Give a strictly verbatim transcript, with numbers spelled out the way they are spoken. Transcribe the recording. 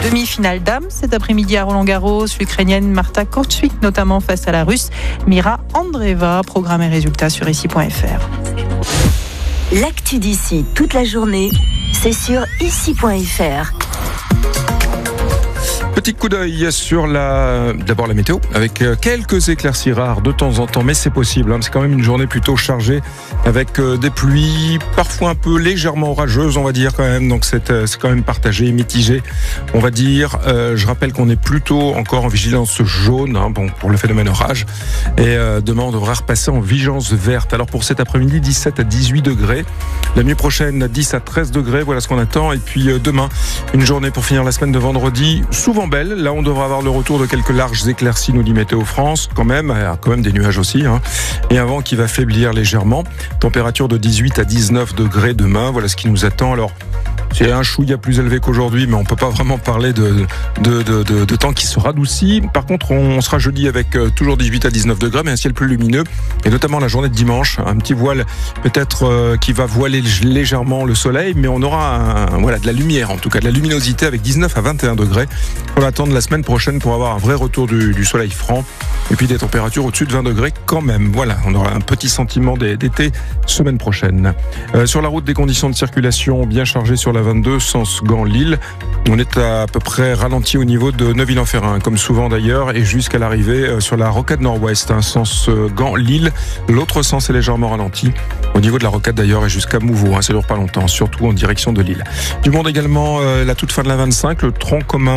demi-finale dames cet après-midi à Roland-Garros. L'Ukrainienne Marta Kostyuk notamment face à la Russe Mira Andreeva. Programme et résultats sur ici point f r. L'actu d'ici toute la journée, c'est sur ici point f r. Petit coup d'œil sur la, d'abord la météo, avec quelques éclaircies rares de temps en temps, mais c'est possible, hein. C'est quand même une journée plutôt chargée, avec des pluies parfois un peu légèrement orageuses, on va dire quand même, donc c'est, c'est quand même partagé, mitigé, on va dire. Euh, je rappelle qu'on est plutôt encore en vigilance jaune, hein, bon, pour le phénomène orage, et euh, demain on devra repasser en vigilance verte. Alors pour cet après-midi, dix-sept à dix-huit degrés, la nuit prochaine, dix à treize degrés, voilà ce qu'on attend, et puis euh, demain, une journée pour finir la semaine de vendredi, souvent belle. Là, on devra avoir le retour de quelques larges éclaircies, nous dit Météo France, quand même, quand même des nuages aussi, hein, et un vent qui va faiblir légèrement. Température de dix-huit à dix-neuf degrés demain, voilà ce qui nous attend. Alors, c'est un chouïa plus élevé qu'aujourd'hui, mais on peut pas vraiment parler de, de, de, de, de temps qui se radoucit. Par contre, on sera jeudi avec euh, toujours dix-huit à dix-neuf degrés, mais un ciel plus lumineux, et notamment la journée de dimanche, un petit voile peut-être euh, qui va voiler légèrement le soleil, mais on aura un, voilà, de la lumière, en tout cas de la luminosité avec dix-neuf à vingt et un degrés. On attend de la semaine prochaine pour avoir un vrai retour du, du soleil franc, et puis des températures au-dessus de vingt degrés quand même. Voilà, on aura un petit sentiment d'été semaine prochaine. Euh, sur la route, des conditions de circulation bien chargées sur la vingt-deux, sens Gand-Lille. On est à, à peu près ralenti au niveau de Neuville-en-Ferrain, comme souvent d'ailleurs, et jusqu'à l'arrivée euh, sur la rocade nord-ouest, hein, sens euh, Gand-Lille. L'autre sens est légèrement ralenti au niveau de la rocade d'ailleurs et jusqu'à Mouveau, hein, ça dure pas longtemps, surtout en direction de Lille. Du monde également, euh, la toute fin de la vingt-cinq, le tronc commun